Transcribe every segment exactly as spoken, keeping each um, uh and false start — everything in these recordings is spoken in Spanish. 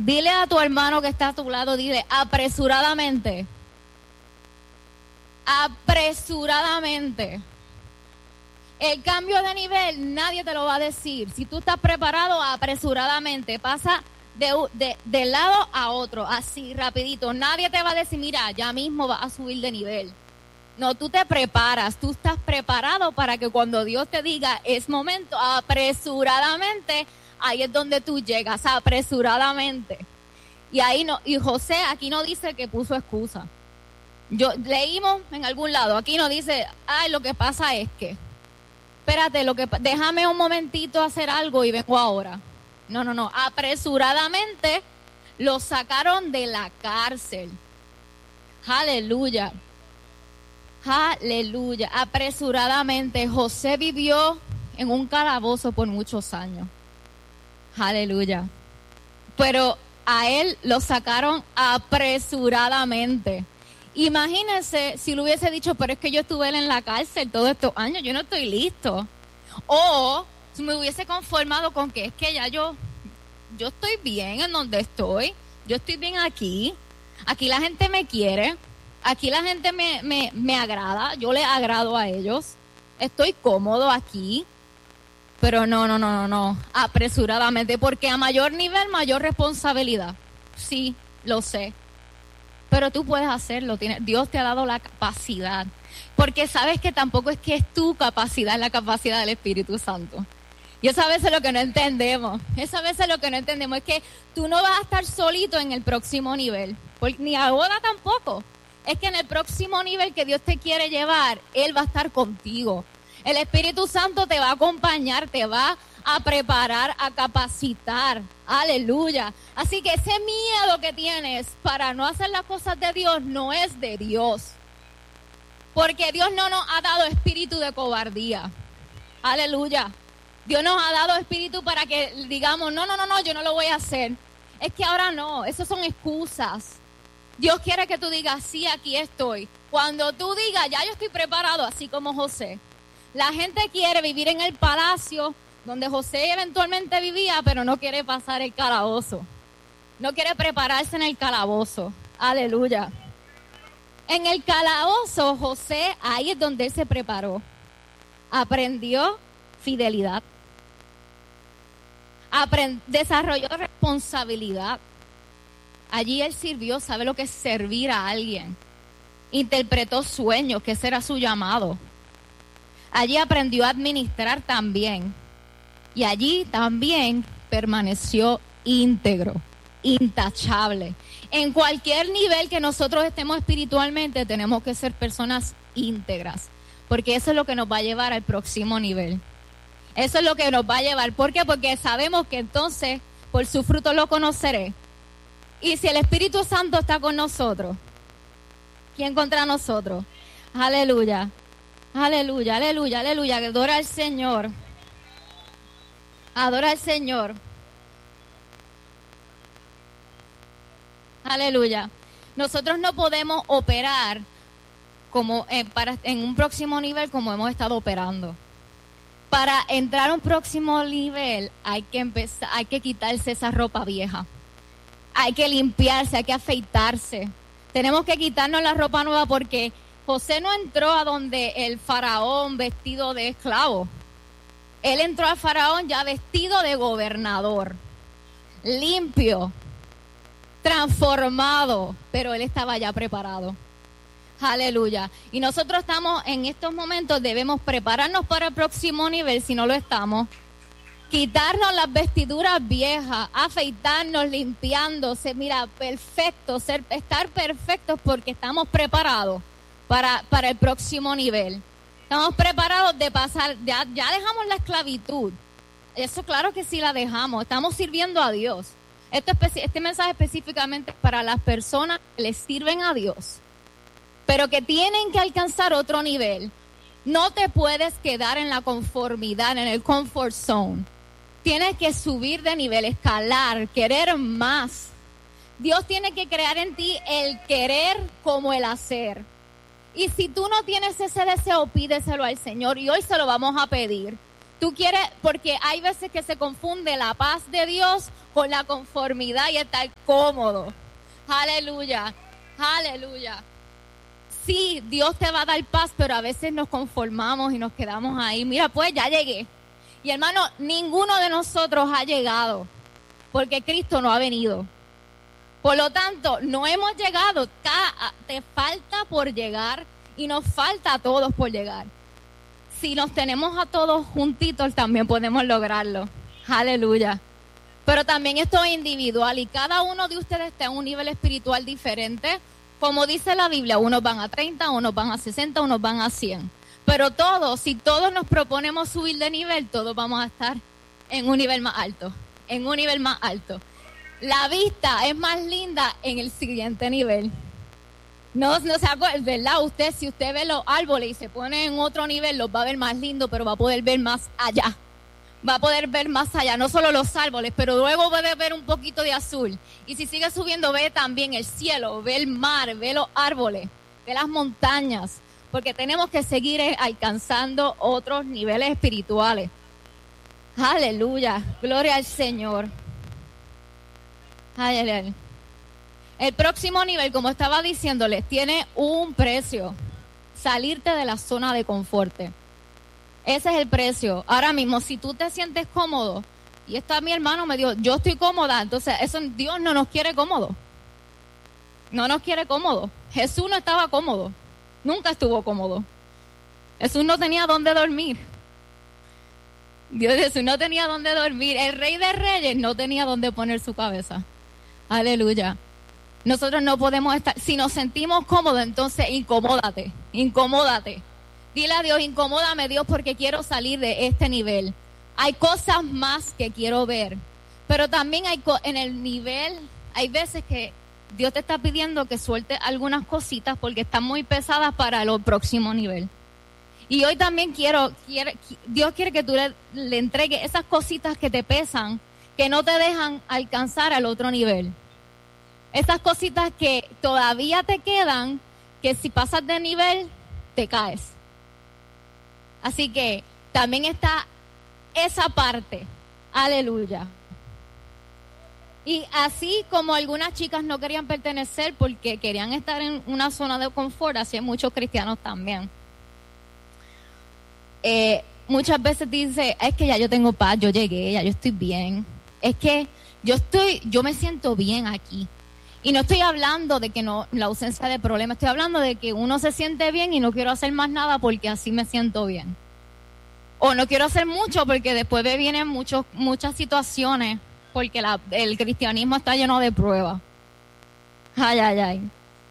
Dile a tu hermano que está a tu lado, dile apresuradamente. Apresuradamente. El cambio de nivel nadie te lo va a decir. Si tú estás preparado, apresuradamente. Pasa de, de, de lado a otro, así, rapidito. Nadie te va a decir, mira, ya mismo vas a subir de nivel. No, tú te preparas. Tú estás preparado para que cuando Dios te diga, es momento, apresuradamente, ahí es donde tú llegas, apresuradamente. Y ahí no, y José aquí no dice que puso excusa. Yo leímos en algún lado, aquí no dice, ay, lo que pasa es que, espérate, lo que déjame un momentito hacer algo y vengo ahora. No, no, no, apresuradamente lo sacaron de la cárcel. Aleluya. Aleluya. Apresuradamente José vivió en un calabozo por muchos años. Aleluya. Pero a él lo sacaron apresuradamente. Imagínense si le hubiese dicho, pero es que yo estuve en la cárcel todos estos años, yo no estoy listo. O si me hubiese conformado con que es que ya yo, yo estoy bien en donde estoy, yo estoy bien aquí, aquí la gente me quiere, aquí la gente me, me, me agrada, yo le agrado a ellos, estoy cómodo aquí. Pero no, no, no, no, no, apresuradamente, porque a mayor nivel, mayor responsabilidad. Sí, lo sé. Pero tú puedes hacerlo, tienes, Dios te ha dado la capacidad. Porque sabes que tampoco es que es tu capacidad, es la capacidad del Espíritu Santo. Y esa vez es lo que no entendemos. Esa vez es lo que no entendemos, es que tú no vas a estar solito en el próximo nivel, porque, ni ahora tampoco. Es que en el próximo nivel que Dios te quiere llevar, Él va a estar contigo. El Espíritu Santo te va a acompañar, te va a preparar, a capacitar. Aleluya. Así que ese miedo que tienes para no hacer las cosas de Dios no es de Dios. Porque Dios no nos ha dado espíritu de cobardía. Aleluya. Dios nos ha dado espíritu para que digamos, no, no, no, no, yo no lo voy a hacer. Es que ahora no, eso son excusas. Dios quiere que tú digas, sí, aquí estoy. Cuando tú digas, ya yo estoy preparado, así como José. La gente quiere vivir en el palacio donde José eventualmente vivía, pero no quiere pasar el calabozo. No quiere prepararse en el calabozo. Aleluya. En el calabozo, José, ahí es donde él se preparó. Aprendió fidelidad. Aprend- desarrolló responsabilidad. Allí él sirvió, sabe lo que es servir a alguien. Interpretó sueños, que ese era su llamado. Allí aprendió a administrar también. Y allí también permaneció íntegro, intachable. En cualquier nivel que nosotros estemos espiritualmente, tenemos que ser personas íntegras. Porque eso es lo que nos va a llevar al próximo nivel. Eso es lo que nos va a llevar. ¿Por qué? Porque sabemos que entonces, por su fruto lo conoceré. Y si el Espíritu Santo está con nosotros, ¿quién contra nosotros? Aleluya. Aleluya, aleluya, aleluya. Adora al Señor. Adora al Señor. Aleluya. Nosotros no podemos operar como eh, para, en un próximo nivel como hemos estado operando. Para entrar a un próximo nivel hay que empezar, hay que quitarse esa ropa vieja. Hay que limpiarse, hay que afeitarse. Tenemos que quitarnos la ropa nueva porque José no entró a donde el faraón vestido de esclavo. Él entró al faraón ya vestido de gobernador, limpio, transformado, pero él estaba ya preparado. Aleluya. Y nosotros estamos en estos momentos, debemos prepararnos para el próximo nivel, si no lo estamos. Quitarnos las vestiduras viejas, afeitarnos, limpiándose, mira, perfecto, ser, estar perfectos porque estamos preparados para, para el próximo nivel. Estamos preparados de pasar, ya, ya dejamos la esclavitud. Eso claro que sí la dejamos, estamos sirviendo a Dios. Este, este mensaje específicamente para las personas que les sirven a Dios, pero que tienen que alcanzar otro nivel. No te puedes quedar en la conformidad, en el comfort zone. Tienes que subir de nivel, escalar, querer más. Dios tiene que crear en ti el querer como el hacer. Y si tú no tienes ese deseo, pídeselo al Señor. Y hoy se lo vamos a pedir. Tú quieres, porque hay veces que se confunde la paz de Dios con la conformidad y estar cómodo. Aleluya, aleluya. Sí, Dios te va a dar paz, pero a veces nos conformamos y nos quedamos ahí. Mira, pues ya llegué. Y hermano, ninguno de nosotros ha llegado, porque Cristo no ha venido. Por lo tanto, no hemos llegado. Te falta por llegar y nos falta a todos por llegar. Si nos tenemos a todos juntitos, también podemos lograrlo. Aleluya. Pero también esto es individual y cada uno de ustedes está en un nivel espiritual diferente. Como dice la Biblia, unos van a treinta, unos van a sesenta, unos van a cien. Pero todos, si todos nos proponemos subir de nivel, todos vamos a estar en un nivel más alto, en un nivel más alto. La vista es más linda en el siguiente nivel. No, no se acuerda, ¿verdad? Usted, si usted ve los árboles y se pone en otro nivel, los va a ver más lindo, pero va a poder ver más allá. Va a poder ver más allá, no solo los árboles, pero luego puede ver un poquito de azul. Y si sigue subiendo, ve también el cielo, ve el mar, ve los árboles, ve las montañas, porque tenemos que seguir alcanzando otros niveles espirituales. Aleluya, gloria al Señor. Aleluya. El próximo nivel, como estaba diciéndoles, tiene un precio. Salirte de la zona de confort. Ese es el precio. Ahora mismo, si tú te sientes cómodo, y está mi hermano me dijo, yo estoy cómoda, entonces eso Dios no nos quiere cómodo. No nos quiere cómodo. Jesús no estaba cómodo. Nunca estuvo cómodo. Jesús no tenía dónde dormir. Dios, Jesús no tenía dónde dormir. El Rey de Reyes no tenía dónde poner su cabeza. Aleluya. Nosotros no podemos estar, si nos sentimos cómodos, entonces incomódate, incomódate. Dile a Dios, incomódame Dios porque quiero salir de este nivel. Hay cosas más que quiero ver, pero también hay en el nivel, hay veces que Dios te está pidiendo que suelte algunas cositas porque están muy pesadas para el próximo nivel. Y hoy también quiero, quiere, Dios quiere que tú le, le entregues esas cositas que te pesan, que no te dejan alcanzar al otro nivel. Esas cositas que todavía te quedan, que si pasas de nivel, te caes. Así que también está esa parte. Aleluya. Y así como algunas chicas no querían pertenecer porque querían estar en una zona de confort, así hay muchos cristianos también. Eh, muchas veces dice, es que ya yo tengo paz, yo llegué, ya yo estoy bien. Es que yo estoy, yo me siento bien aquí. Y no estoy hablando de que no, la ausencia de problemas, estoy hablando de que uno se siente bien y no quiero hacer más nada porque así me siento bien. O no quiero hacer mucho porque después me vienen muchos, muchas situaciones porque la, el cristianismo está lleno de pruebas. Ay, ay, ay.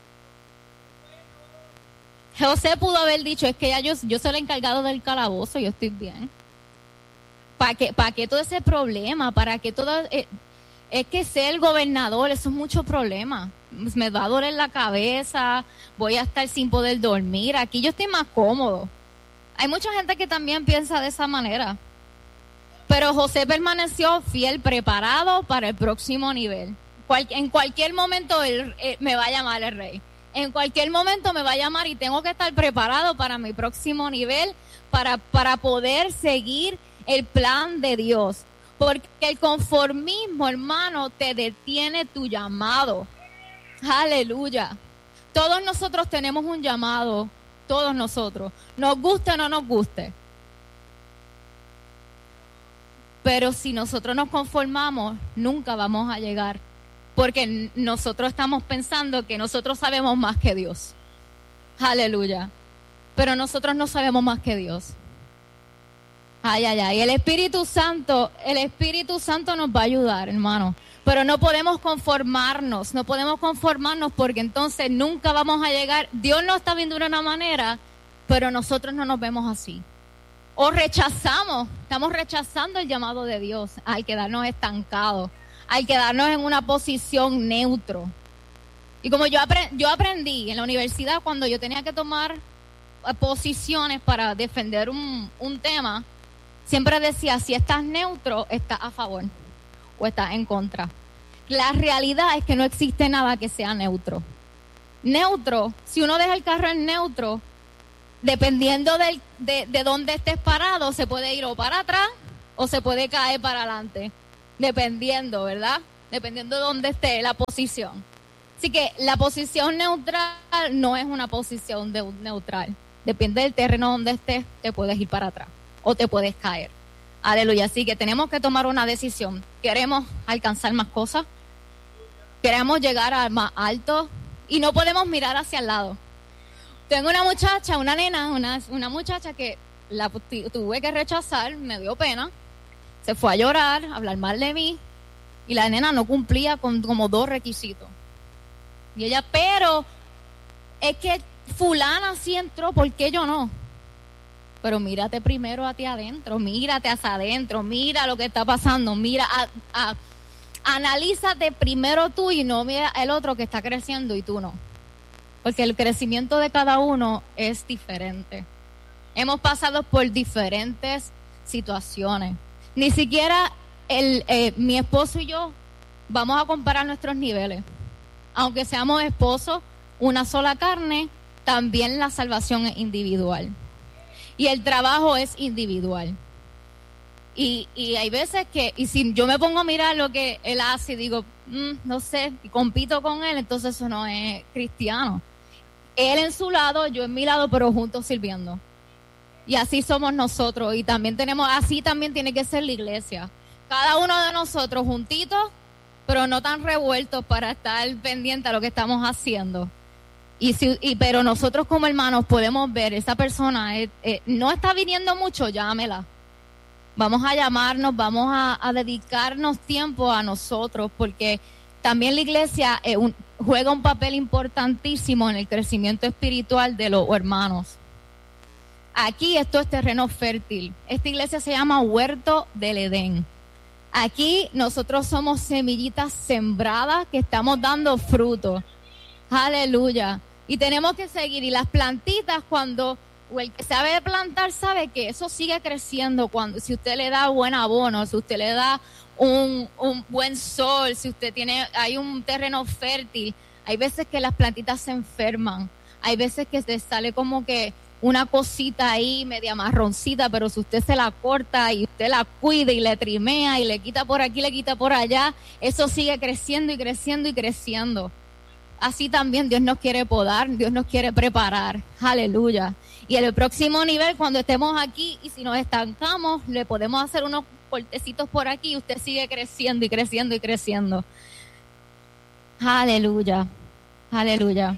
José pudo haber dicho, es que ya yo, yo soy el encargado del calabozo, yo estoy bien. ¿Para qué, para qué todo ese problema? ¿Para qué todo...? Eh, Es que ser el gobernador, eso es mucho problema. Me va a doler la cabeza, voy a estar sin poder dormir. Aquí yo estoy más cómodo. Hay mucha gente que también piensa de esa manera. Pero José permaneció fiel, preparado para el próximo nivel. Cual, en cualquier momento él, él, me va a llamar el rey. En cualquier momento me va a llamar y tengo que estar preparado para mi próximo nivel, para, para poder seguir el plan de Dios. Porque el conformismo, hermano, te detiene tu llamado. Aleluya. Todos nosotros tenemos un llamado. Todos nosotros. Nos guste o no nos guste. Pero si nosotros nos conformamos, nunca vamos a llegar. Porque nosotros estamos pensando que nosotros sabemos más que Dios. Aleluya. Pero nosotros no sabemos más que Dios. Ay, ay, ay. El Espíritu Santo, el Espíritu Santo nos va a ayudar, hermano. Pero no podemos conformarnos, no podemos conformarnos porque entonces nunca vamos a llegar. Dios nos está viendo de una manera, pero nosotros no nos vemos así. O rechazamos, estamos rechazando el llamado de Dios al quedarnos estancados, al quedarnos en una posición neutro. Y como yo, aprend, yo aprendí en la universidad cuando yo tenía que tomar posiciones para defender un, un tema, siempre decía, si estás neutro, estás a favor o estás en contra. La realidad es que no existe nada que sea neutro. Neutro, si uno deja el carro en neutro, dependiendo del, de, de dónde estés parado, se puede ir o para atrás o se puede caer para adelante. Dependiendo, ¿verdad? Dependiendo de dónde esté la posición. Así que la posición neutral no es una posición de, neutral. Depende del terreno donde estés, te puedes ir para atrás o te puedes caer. Aleluya. Así que tenemos que tomar una decisión. ¿Queremos alcanzar más cosas? ¿Queremos llegar a más alto? Y no podemos mirar hacia el lado. Tengo una muchacha, una nena, una, una muchacha que la tuve que rechazar, me dio pena. Se fue a llorar, a hablar mal de mí. Y la nena no cumplía con como dos requisitos. Y ella, pero es que fulana sí entró, ¿por qué yo no? Pero mírate primero a ti adentro, mírate hacia adentro, mira lo que está pasando, mira, a, a, analízate primero tú y no mira el otro que está creciendo y tú no. Porque el crecimiento de cada uno es diferente. Hemos pasado por diferentes situaciones. Ni siquiera el, eh, mi esposo y yo vamos a comparar nuestros niveles. Aunque seamos esposos, una sola carne, también la salvación es individual. Y el trabajo es individual. Y, y hay veces que, y si yo me pongo a mirar lo que él hace y digo, mm, no sé, y compito con él, entonces eso no es cristiano. Él en su lado, yo en mi lado, pero juntos sirviendo. Y así somos nosotros. Y también tenemos, así también tiene que ser la iglesia. Cada uno de nosotros juntitos, pero no tan revueltos para estar pendientes a lo que estamos haciendo. Y si, y pero nosotros como hermanos podemos ver, esa persona eh, eh, no está viniendo mucho, llámela. Vamos a llamarnos, vamos a, a dedicarnos tiempo a nosotros, porque también la iglesia eh, un, juega un papel importantísimo en el crecimiento espiritual de los hermanos. Aquí esto es terreno fértil. Esta iglesia se llama Huerto del Edén. Aquí nosotros somos semillitas sembradas que estamos dando fruto. Aleluya. Y tenemos que seguir. Y las plantitas, cuando o el que sabe plantar sabe que eso sigue creciendo cuando si usted le da buen abono, si usted le da un, un buen sol, si usted tiene, hay un terreno fértil. Hay veces que las plantitas se enferman. Hay veces que se sale como que una cosita ahí media marroncita, pero si usted se la corta y usted la cuida y le trimea y le quita por aquí, le quita por allá, eso sigue creciendo y creciendo y creciendo. Así también Dios nos quiere podar, Dios nos quiere preparar. Aleluya. Y en el próximo nivel, cuando estemos aquí y si nos estancamos, le podemos hacer unos cortecitos por aquí y usted sigue creciendo y creciendo y creciendo. Aleluya. Aleluya.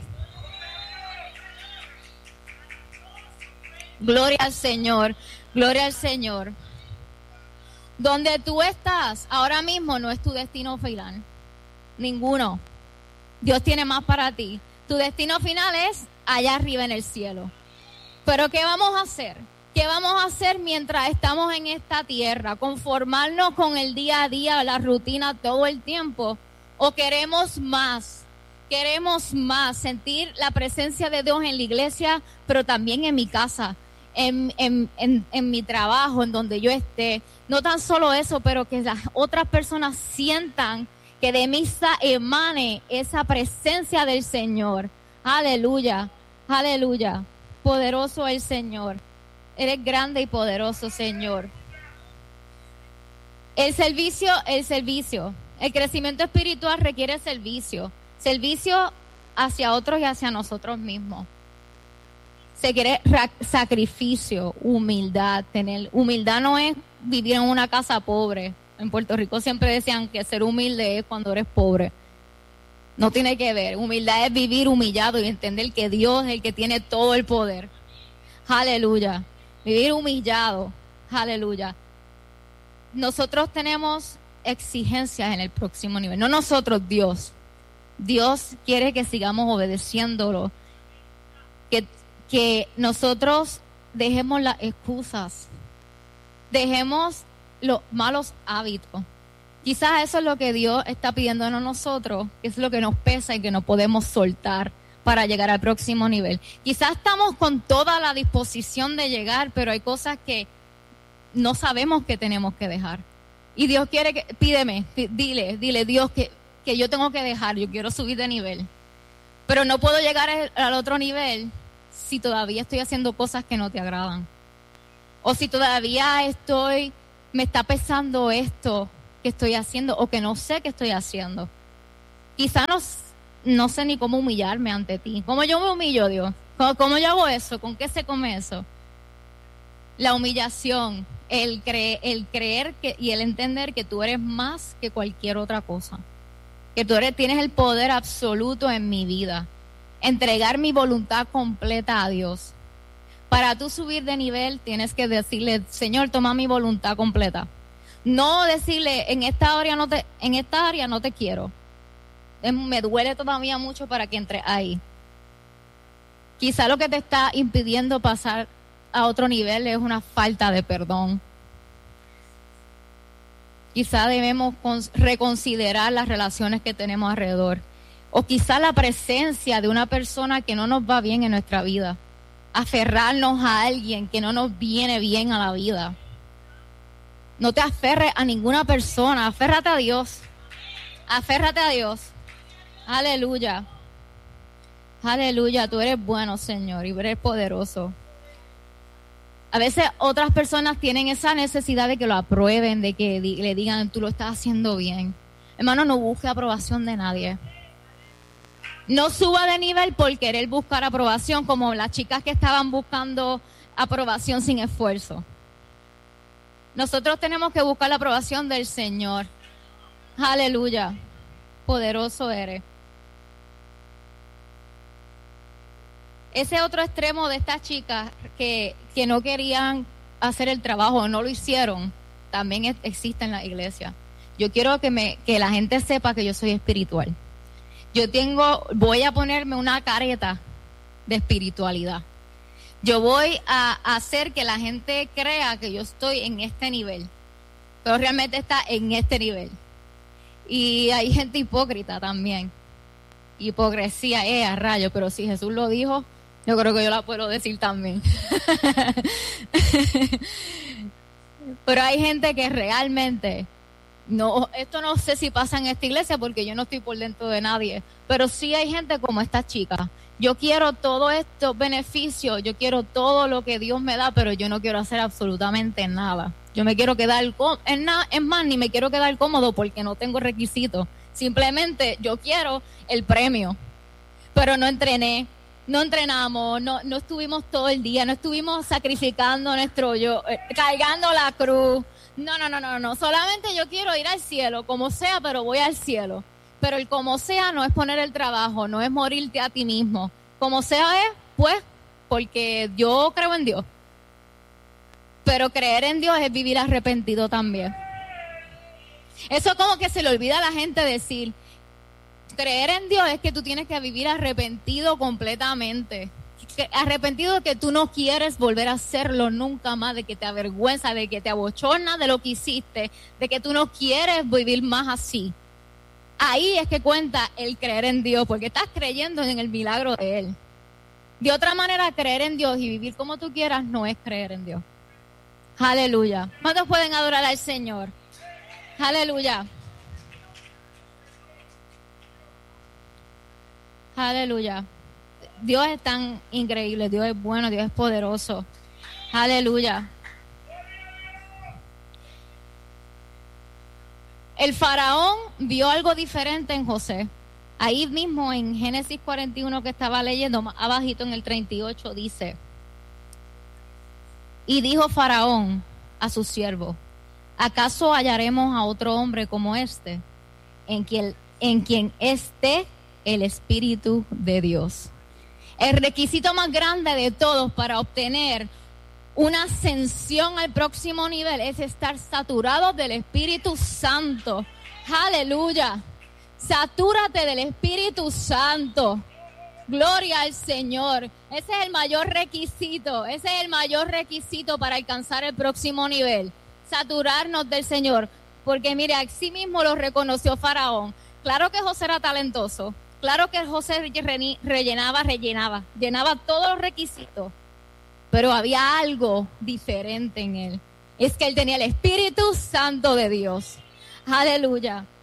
Gloria al Señor, gloria al Señor. Donde tú estás ahora mismo no es tu destino final. Ninguno. Dios tiene más para ti. Tu destino final es allá arriba en el cielo. Pero ¿qué vamos a hacer? ¿Qué vamos a hacer mientras estamos en esta tierra? ¿Conformarnos con el día a día, la rutina todo el tiempo? ¿O queremos más? Queremos más, sentir la presencia de Dios en la iglesia, pero también en mi casa. En, en, en, en mi trabajo, en donde yo esté. No tan solo eso, pero que las otras personas sientan que de mí emane esa presencia del Señor. Aleluya, aleluya. Poderoso el Señor. Eres grande y poderoso, Señor. El servicio, el servicio. El crecimiento espiritual requiere servicio. Servicio hacia otros y hacia nosotros mismos. Se quiere sacrificio, humildad. Tener humildad no es vivir en una casa pobre. En Puerto Rico siempre decían que ser humilde es cuando eres pobre. No tiene que ver. Humildad es vivir humillado y entender que Dios es el que tiene todo el poder. Aleluya. Vivir humillado. Aleluya. Nosotros tenemos exigencias en el próximo nivel. No nosotros, Dios. Dios quiere que sigamos obedeciéndolo. Que que nosotros dejemos las excusas, dejemos los malos hábitos. Quizás eso es lo que Dios está pidiéndonos a nosotros, que es lo que nos pesa y que no podemos soltar para llegar al próximo nivel. Quizás estamos con toda la disposición de llegar, pero hay cosas que no sabemos que tenemos que dejar. Y Dios quiere que, pídeme, dile, dile Dios que, que yo tengo que dejar, yo quiero subir de nivel. Pero no puedo llegar al otro nivel si todavía estoy haciendo cosas que no te agradan. O si todavía estoy, me está pesando esto que estoy haciendo o que no sé que estoy haciendo. Quizá no, no sé ni cómo humillarme ante ti. ¿Cómo yo me humillo, Dios? ¿Cómo, cómo yo hago eso? ¿Con qué se come eso? La humillación, el, cre- el creer que, y el entender que tú eres más que cualquier otra cosa. Que tú eres, tienes el poder absoluto en mi vida. Entregar mi voluntad completa a Dios. Para tú subir de nivel tienes que decirle, Señor, toma mi voluntad completa. No decirle, en esta área no te, en esta área no te quiero. Me duele todavía mucho para que entre ahí. Quizá lo que te está impidiendo pasar a otro nivel es una falta de perdón. Quizá debemos reconsiderar las relaciones que tenemos alrededor. O quizá la presencia de una persona que no nos va bien en nuestra vida. Aferrarnos a alguien que no nos viene bien a la vida. No te aferres a ninguna persona, aférrate a Dios. Aférrate a Dios. Aleluya. Aleluya, tú eres bueno, Señor, y eres poderoso. A veces otras personas tienen esa necesidad de que lo aprueben, de que di- le digan, tú lo estás haciendo bien. Hermano, no busque aprobación de nadie. No suba de nivel por querer buscar aprobación, como las chicas que estaban buscando aprobación sin esfuerzo. Nosotros tenemos que buscar la aprobación del Señor. Aleluya. Poderoso eres. Ese otro extremo de estas chicas que, que no querían hacer el trabajo, no lo hicieron, también es, existe en la iglesia. Yo quiero que, me, que la gente sepa que yo soy espiritual. Yo tengo, voy a ponerme una careta de espiritualidad. Yo voy a, a hacer que la gente crea que yo estoy en este nivel, pero realmente está en este nivel. Y hay gente hipócrita también. Hipocresía, eh, a rayo, pero si Jesús lo dijo, yo creo que yo la puedo decir también. Pero hay gente que realmente, no, esto no sé si pasa en esta iglesia porque yo no estoy por dentro de nadie, pero sí hay gente como esta chica. Yo quiero todos estos beneficios, yo quiero todo lo que Dios me da, pero yo no quiero hacer absolutamente nada. Yo me quiero quedar, en nada, es más, ni me quiero quedar cómodo porque no tengo requisitos. Simplemente yo quiero el premio, pero no entrené, no entrenamos, no, no estuvimos todo el día, no estuvimos sacrificando nuestro yo, eh, cargando la cruz. No, no, no, no, no, solamente yo quiero ir al cielo, como sea, pero voy al cielo. Pero el como sea no es poner el trabajo, no es morirte a ti mismo. Como sea es, pues, porque yo creo en Dios. Pero creer en Dios es vivir arrepentido también. Eso como que se le olvida a la gente decir, creer en Dios es que tú tienes que vivir arrepentido completamente. Que, arrepentido de que tú no quieres volver a hacerlo nunca más, de que te avergüenza, de que te abochorna de lo que hiciste, de que tú no quieres vivir más así. Ahí es que cuenta el creer en Dios, porque estás creyendo en el milagro de Él. De otra manera, creer en Dios y vivir como tú quieras no es creer en Dios. Aleluya. ¿Cuántos pueden adorar al Señor? Aleluya. Aleluya. Dios es tan increíble, Dios es bueno, Dios es poderoso. Aleluya. El faraón vio algo diferente en José. Ahí mismo en Génesis cuarenta y uno que estaba leyendo, más abajito en el treinta y ocho dice: y dijo Faraón a su siervo, ¿acaso hallaremos a otro hombre como este, en quien, en quien esté el Espíritu de Dios? El requisito más grande de todos para obtener una ascensión al próximo nivel es estar saturados del Espíritu Santo. Aleluya. Satúrate del Espíritu Santo. Gloria al Señor. Ese es el mayor requisito. Ese es el mayor requisito para alcanzar el próximo nivel. Saturarnos del Señor. Porque mire, así mismo lo reconoció Faraón. Claro que José era talentoso. Claro que José rellenaba, rellenaba. Llenaba todos los requisitos. Pero había algo diferente en él. Es que él tenía el Espíritu Santo de Dios. Aleluya.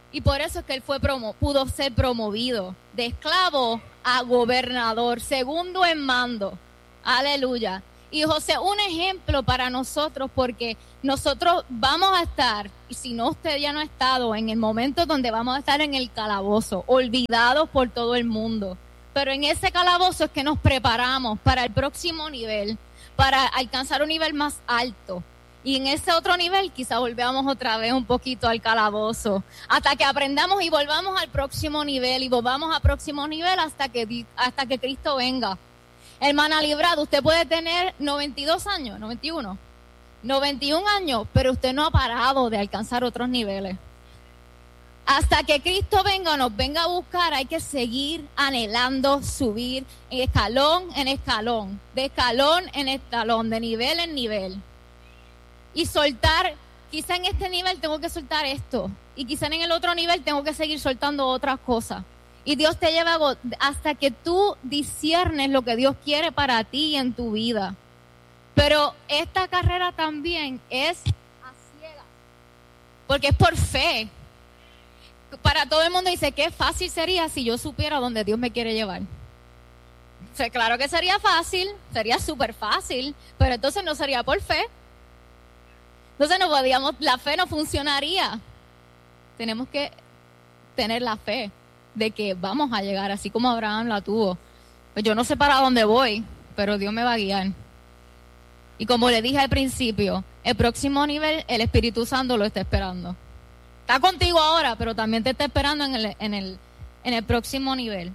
Y por eso es que él fue promo, pudo ser promovido de esclavo a gobernador, segundo en mando. Aleluya. Y José, un ejemplo para nosotros, porque nosotros vamos a estar, y si no usted ya no ha estado, en el momento donde vamos a estar en el calabozo, olvidados por todo el mundo. Pero en ese calabozo es que nos preparamos para el próximo nivel, para alcanzar un nivel más alto. Y en ese otro nivel quizá volvamos otra vez un poquito al calabozo, hasta que aprendamos y volvamos al próximo nivel, y volvamos al próximo nivel hasta que, hasta que Cristo venga. Hermana Librado, usted puede tener noventa y dos años, noventa y uno, noventa y un años, pero usted no ha parado de alcanzar otros niveles. Hasta que Cristo venga o nos venga a buscar, hay que seguir anhelando subir en escalón en escalón, de escalón en escalón, de nivel en nivel. Y soltar, quizá en este nivel tengo que soltar esto, y quizá en el otro nivel tengo que seguir soltando otras cosas. Y Dios te lleva hasta que tú disciernes lo que Dios quiere para ti en tu vida. Pero esta carrera también es a ciegas, porque es por fe. Para todo el mundo dice, qué fácil sería si yo supiera dónde Dios me quiere llevar. O sea, claro que sería fácil, sería súper fácil, pero entonces no sería por fe. Entonces no podíamos, la fe no funcionaría. Tenemos que tener la fe de que vamos a llegar, así como Abraham la tuvo. Pues yo no sé para dónde voy, pero Dios me va a guiar. Y como le dije al principio, el próximo nivel, el Espíritu Santo lo está esperando. Está contigo ahora, pero también te está esperando en el, en el, en el próximo nivel.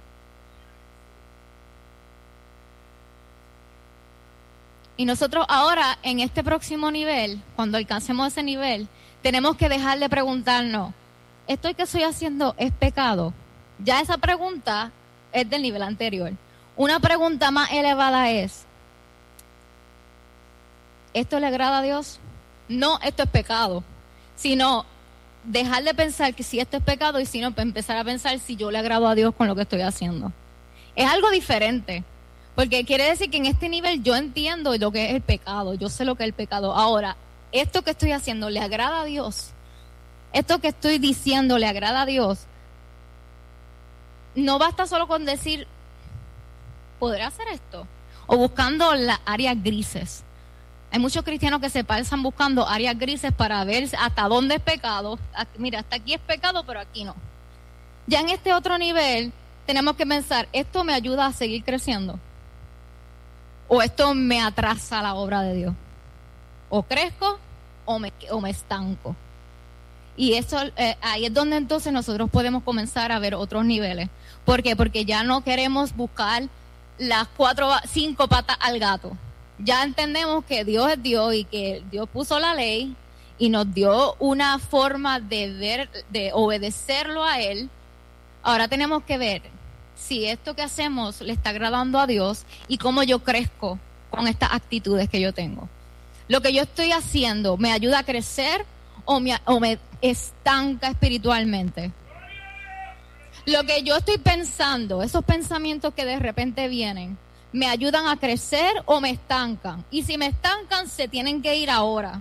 Y nosotros ahora, en este próximo nivel, cuando alcancemos ese nivel, tenemos que dejar de preguntarnos, ¿esto que estoy haciendo es pecado? Ya esa pregunta es del nivel anterior. Una pregunta más elevada es, ¿esto le agrada a Dios? No, esto es pecado. Sino dejar de pensar que si esto es pecado, y sino empezar a pensar si yo le agrado a Dios con lo que estoy haciendo. Es algo diferente. Porque quiere decir que en este nivel yo entiendo lo que es el pecado, yo sé lo que es el pecado. Ahora, esto que estoy haciendo le agrada a Dios. Esto que estoy diciendo le agrada a Dios. No basta solo con decir, ¿podré hacer esto? O buscando las áreas grises. Hay muchos cristianos que se pasan buscando áreas grises para ver hasta dónde es pecado. Mira, hasta aquí es pecado, pero aquí no. Ya en este otro nivel tenemos que pensar, ¿esto me ayuda a seguir creciendo? ¿O esto me atrasa la obra de Dios? O crezco o me, o me estanco. Y eso eh, ahí es donde entonces nosotros podemos comenzar a ver otros niveles. ¿Por qué? Porque ya no queremos buscar las cuatro, cinco patas al gato. Ya entendemos que Dios es Dios y que Dios puso la ley y nos dio una forma de ver, de obedecerlo a Él. Ahora tenemos que ver si esto que hacemos le está agradando a Dios y cómo yo crezco con estas actitudes que yo tengo. Lo que yo estoy haciendo me ayuda a crecer o me, o me estanca espiritualmente. Lo que yo estoy pensando, esos pensamientos que de repente vienen, me ayudan a crecer o me estancan. Y si me estancan, se tienen que ir ahora.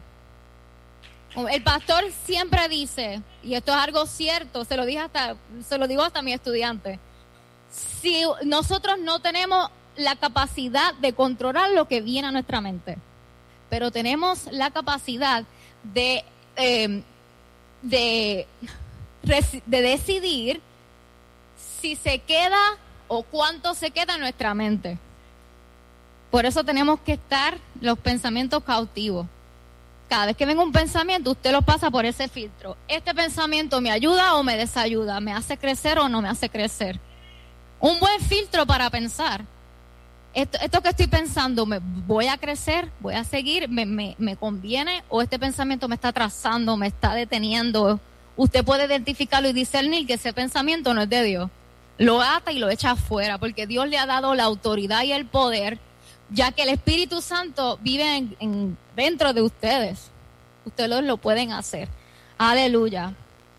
El pastor siempre dice, y esto es algo cierto, se lo dije hasta, se lo digo hasta a mi estudiante. Si nosotros no tenemos la capacidad de controlar lo que viene a nuestra mente, pero tenemos la capacidad de, eh, de, de decidir si se queda o cuánto se queda en nuestra mente. Por eso tenemos que estar los pensamientos cautivos. Cada vez que venga un pensamiento, usted lo pasa por ese filtro. ¿Este pensamiento me ayuda o me desayuda? ¿Me hace crecer o no me hace crecer? Un buen filtro para pensar. Esto, esto que estoy pensando, ¿me voy a crecer? ¿Voy a seguir? ¿Me, me, me conviene? ¿O este pensamiento me está atrasando, me está deteniendo? Usted puede identificarlo y discernir que ese pensamiento no es de Dios. Lo ata y lo echa afuera, porque Dios le ha dado la autoridad y el poder, ya que el Espíritu Santo vive en, en, dentro de ustedes. Ustedes lo pueden hacer. Aleluya.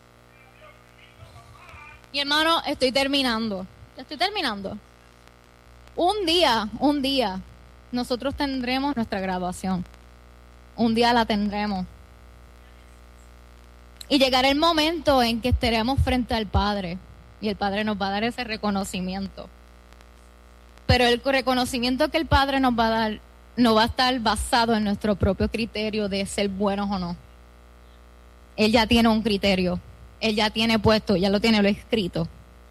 Mi hermano, estoy terminando. Ya estoy terminando. Un día, un día, nosotros tendremos nuestra graduación. Un día la tendremos. Y llegará el momento en que estaremos frente al Padre y el Padre nos va a dar ese reconocimiento. Pero el reconocimiento que el Padre nos va a dar no va a estar basado en nuestro propio criterio de ser buenos o no. Él ya tiene un criterio, Él ya tiene puesto, ya lo tiene lo escrito.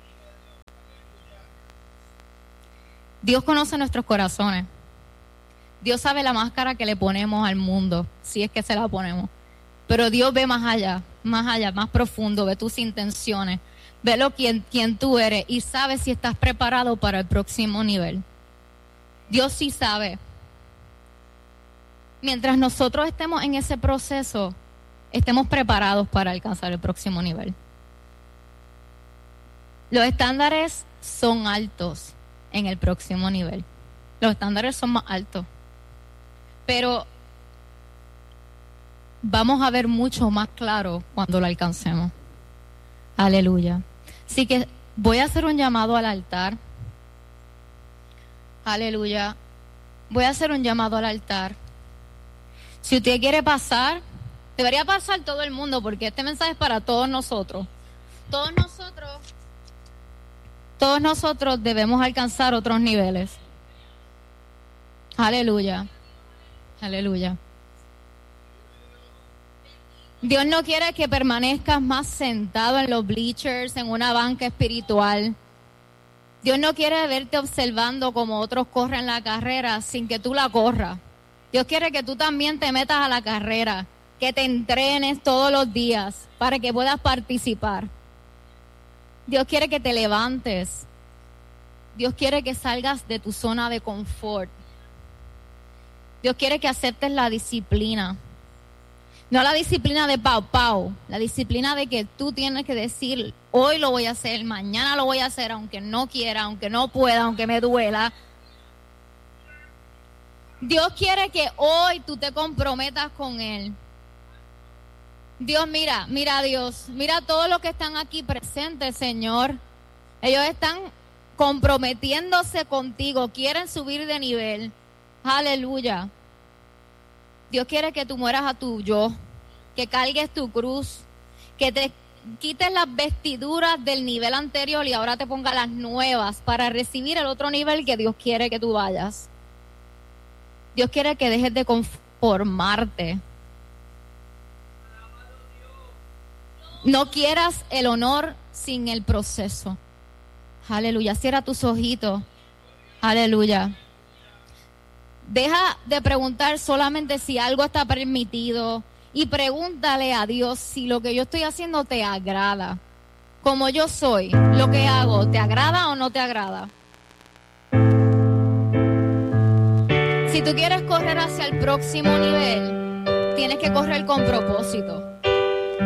Dios conoce nuestros corazones. Dios sabe la máscara que le ponemos al mundo, si es que se la ponemos. Pero Dios ve más allá, más allá, más profundo, ve tus intenciones, ve lo quien, quien tú eres y sabe si estás preparado para el próximo nivel. Dios sí sabe. Mientras nosotros estemos en ese proceso, estemos preparados para alcanzar el próximo nivel. Los estándares son altos en el próximo nivel. Los estándares son más altos. Pero vamos a ver mucho más claro cuando lo alcancemos. Aleluya. Así que voy a hacer un llamado al altar. Aleluya. Voy a hacer un llamado al altar. Si usted quiere pasar, debería pasar todo el mundo porque este mensaje es para todos nosotros. Todos nosotros, todos nosotros debemos alcanzar otros niveles. Aleluya. Aleluya. Dios no quiere que permanezcas más sentado en los bleachers, en una banca espiritual. Dios no quiere verte observando como otros corren la carrera sin que tú la corras. Dios quiere que tú también te metas a la carrera, que te entrenes todos los días para que puedas participar. Dios quiere que te levantes. Dios quiere que salgas de tu zona de confort. Dios quiere que aceptes la disciplina. No la disciplina de pau pau, la disciplina de que tú tienes que decir, hoy lo voy a hacer, mañana lo voy a hacer, aunque no quiera, aunque no pueda, aunque me duela. Dios quiere que hoy tú te comprometas con Él. Dios, mira, mira a Dios, mira a todos los que están aquí presentes, Señor. Ellos están comprometiéndose contigo, quieren subir de nivel. Aleluya. Dios quiere que tú mueras a tu yo, que cargues tu cruz, que te quites las vestiduras del nivel anterior y ahora te pongas las nuevas para recibir el otro nivel que Dios quiere que tú vayas. Dios quiere que dejes de conformarte. No quieras el honor sin el proceso. Aleluya. Cierra tus ojitos. Aleluya. Deja de preguntar solamente si algo está permitido y pregúntale a Dios si lo que yo estoy haciendo te agrada. Como yo soy, lo que hago, ¿te agrada o no te agrada? Si tú quieres correr hacia el próximo nivel, tienes que correr con propósito.